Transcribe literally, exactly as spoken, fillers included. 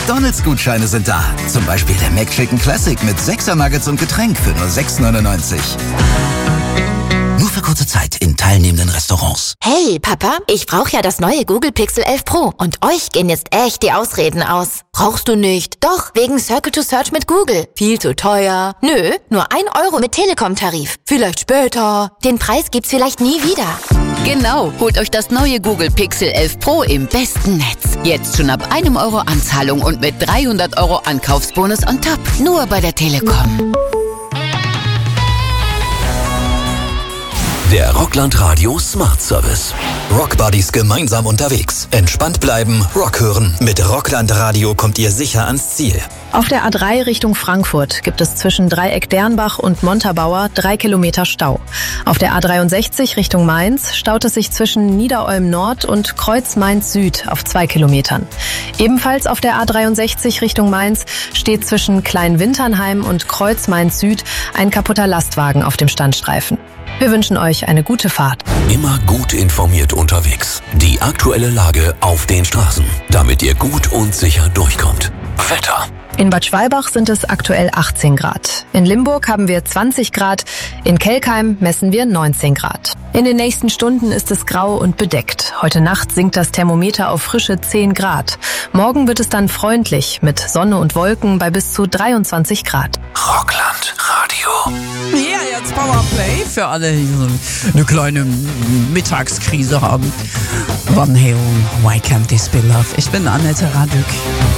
McDonald's-Gutscheine sind da. Zum Beispiel der McChicken Classic mit sechser Nuggets und Getränk für nur sechs neunundneunzig. Nur für kurze Zeit in teilnehmenden Restaurants. Hey, Papa, ich brauche ja das neue Google Pixel elf Pro. Und euch gehen jetzt echt die Ausreden aus. Brauchst du nicht? Doch, wegen Circle to Search mit Google. Viel zu teuer. Nö, nur ein Euro mit Telekom-Tarif. Vielleicht später. Den Preis gibt's vielleicht nie wieder. Genau, holt euch das neue Google Pixel elf Pro im besten Netz. Jetzt schon ab einem Euro Anzahlung und mit dreihundert Euro Ankaufsbonus on top. Nur bei der Telekom. Der Rockland Radio Smart Service. Rockbuddies gemeinsam unterwegs. Entspannt bleiben, Rock hören. Mit Rockland Radio kommt ihr sicher ans Ziel. Auf der A drei Richtung Frankfurt gibt es zwischen Dreieck-Dernbach und Montabaur drei Kilometer Stau. Auf der A dreiundsechzig Richtung Mainz staut es sich zwischen Niederolm Nord und Kreuz Mainz Süd auf zwei Kilometern. Ebenfalls auf der A dreiundsechzig Richtung Mainz steht zwischen Kleinwinternheim und Kreuz Mainz Süd ein kaputter Lastwagen auf dem Standstreifen. Wir wünschen euch eine gute Fahrt. Immer gut informiert unterwegs. Die aktuelle Lage auf den Straßen, damit ihr gut und sicher durchkommt. Wetter. In Bad Schwalbach sind es aktuell achtzehn Grad. In Limburg haben wir zwanzig Grad. In Kelkheim messen wir neunzehn Grad. In den nächsten Stunden ist es grau und bedeckt. Heute Nacht sinkt das Thermometer auf frische zehn Grad. Morgen wird es dann freundlich mit Sonne und Wolken bei bis zu dreiundzwanzig Grad. Rockland Radio. Ja, jetzt Powerplay für alle, die so eine kleine Mittagskrise haben. Van Halen, Why Can't This Be Love? Ich bin Annette Radück.